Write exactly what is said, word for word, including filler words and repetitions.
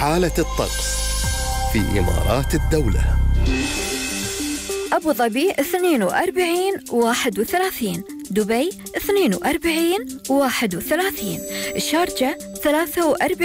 حالة الطقس في إمارات الدولة. أبو ظبي اثنين وأربعين واحد وثلاثين، دبي اثنين وأربعين واحد وثلاثين، الشارجة ثلاثة وأربعين